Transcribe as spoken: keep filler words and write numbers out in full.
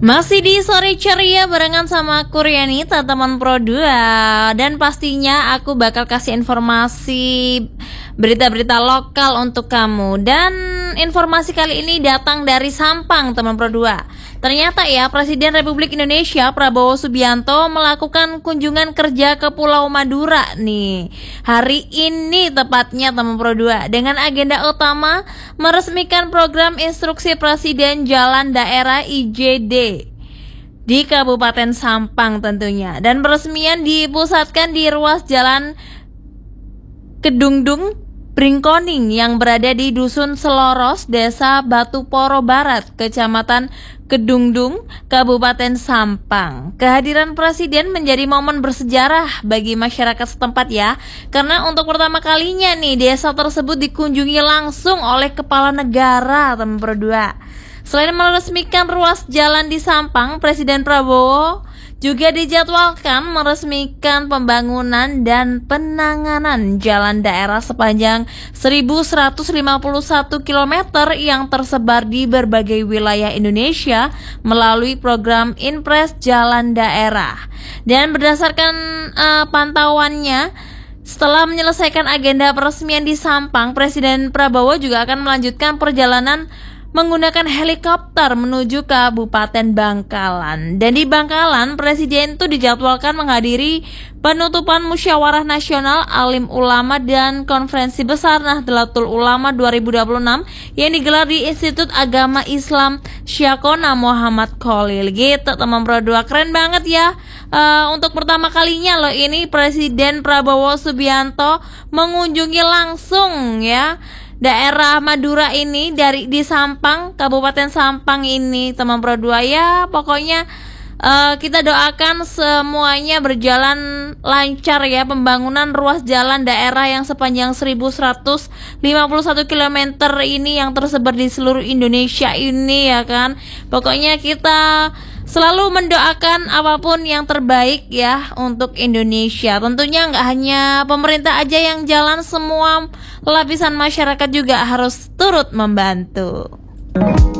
Masih di sore ceria barengan sama aku Rianita, teman Pro dua. Dan pastinya aku bakal kasih informasi berita-berita lokal untuk kamu. Dan informasi kali ini datang dari Sampang, teman Pro dua. Ternyata ya, Presiden Republik Indonesia Prabowo Subianto melakukan kunjungan kerja ke Pulau Madura nih hari ini tepatnya, teman Pro dua, dengan agenda utama meresmikan program instruksi Presiden Jalan Daerah I J D di Kabupaten Sampang tentunya. Dan peresmian dipusatkan di ruas Jalan Kedungdung Bringkoning yang berada di Dusun Seloros, Desa Batuporo Barat, Kecamatan Kedungdung, Kabupaten Sampang. Kehadiran Presiden menjadi momen bersejarah bagi masyarakat setempat ya, karena untuk pertama kalinya nih desa tersebut dikunjungi langsung oleh kepala negara, teman Pro dua. Selain meresmikan ruas jalan di Sampang, Presiden Prabowo juga dijadwalkan meresmikan pembangunan dan penanganan jalan daerah sepanjang seribu seratus lima puluh satu kilometer yang tersebar di berbagai wilayah Indonesia melalui program Inpres Jalan Daerah. Dan berdasarkan uh, pantauannya, setelah menyelesaikan agenda peresmian di Sampang, Presiden Prabowo juga akan melanjutkan perjalanan menggunakan helikopter menuju Kabupaten Bangkalan. Dan di Bangkalan, Presiden itu dijadwalkan menghadiri penutupan Musyawarah Nasional Alim Ulama dan Konferensi Besar Nahdlatul Ulama dua ribu dua puluh enam yang digelar di Institut Agama Islam Syekhona Muhammad Khalil. Gitu, teman Pro dua, keren banget ya. Uh, untuk pertama kalinya loh ini Presiden Prabowo Subianto mengunjungi langsung ya daerah Madura ini dari di Sampang, Kabupaten Sampang ini, teman Pro dua ya. Pokoknya uh, kita doakan semuanya berjalan lancar ya, pembangunan ruas jalan daerah yang sepanjang seribu seratus lima puluh satu kilometer ini yang tersebar di seluruh Indonesia ini ya kan. Pokoknya kita selalu mendoakan apapun yang terbaik ya untuk Indonesia. Tentunya nggak hanya pemerintah aja yang jalan, semua lapisan masyarakat juga harus turut membantu.